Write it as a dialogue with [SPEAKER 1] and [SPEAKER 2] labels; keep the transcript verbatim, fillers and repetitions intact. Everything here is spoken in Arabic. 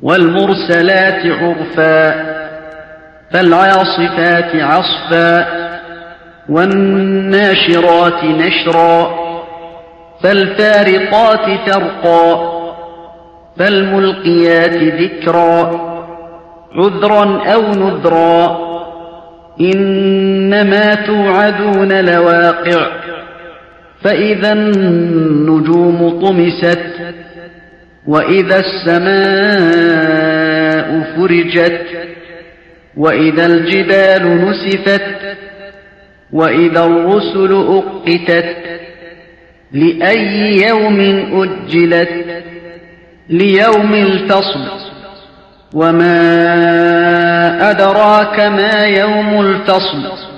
[SPEAKER 1] والمرسلات عرفا فالعاصفات عصفا والناشرات نشرا فالفارقات فرقا فالملقيات ذكرا عذرا أو نذرا إنما توعدون لواقع فإذا النجوم طمست وإذا السماء فرجت وإذا الجبال نسفت وإذا الرسل أقتت لأي يوم أجلت ليوم الفصل وما أدراك ما يوم الفصل